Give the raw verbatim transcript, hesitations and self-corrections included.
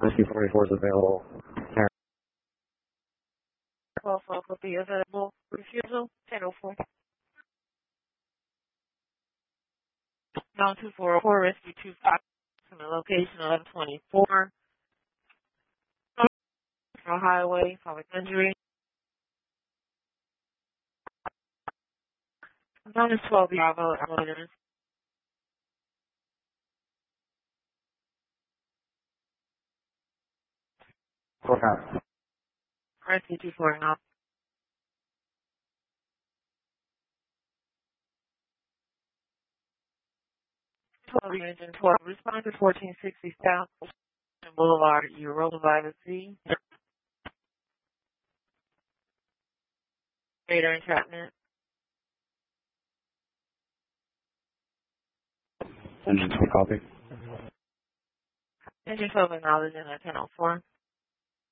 Rescue forty-four is available. twelve twelve will be available. Refusal, ten oh four. nine two four oh four, Rescue two five from the location eleven twenty-four. From highway, public injury. Known as twelve Bravo elevators. Four counts. Rescue two four nine. twelve Engine twelve. Respond to fourteen sixty South Boulevard, Europa by the Sea. Radar entrapment. Engine twelve copy. Engine twelve acknowledging at ten oh four.